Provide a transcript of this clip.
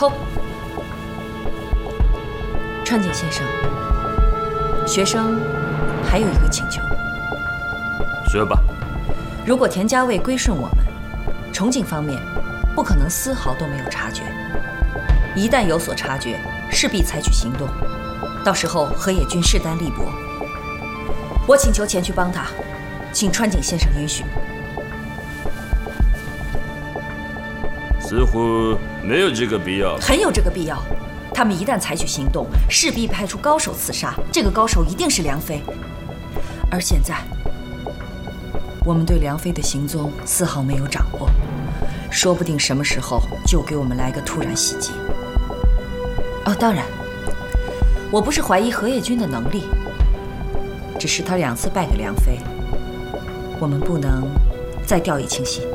空。川井先生，学生还有一个请求。 说吧。 如果田家卫归顺我们，重庆方面不可能丝毫都没有察觉。一旦有所察觉，势必采取行动。到时候河野君势单力薄，我请求前去帮他，请川井先生允许。 似乎没有这个必要。 很有这个必要。他们一旦采取行动，势必派出高手刺杀，这个高手一定是梁飞。而现在，我们对梁飞的行踪丝毫没有掌握，说不定什么时候就给我们来个突然袭击。哦，当然，我不是怀疑河野君的能力，只是他2次败给梁飞，我们不能再掉以轻心。